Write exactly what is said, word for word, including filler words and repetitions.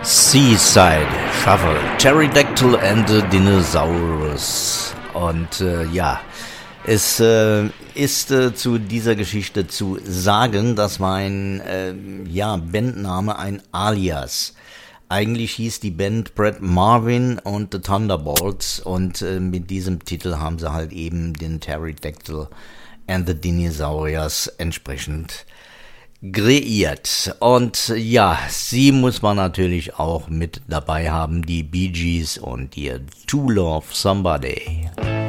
Seaside Shuffle, Pterodactyl and the Dinosaurus. Und äh, ja, es äh, ist äh, zu dieser Geschichte zu sagen, dass mein äh, ja, Bandname ein Alias. Eigentlich hieß die Band Brad Marvin und The Thunderbolts und äh, mit diesem Titel haben sie halt eben den Pterodactyl and the Dinosauriers entsprechend kreiert. Und ja, sie muss man natürlich auch mit dabei haben, die Bee Gees und ihr To Love Somebody.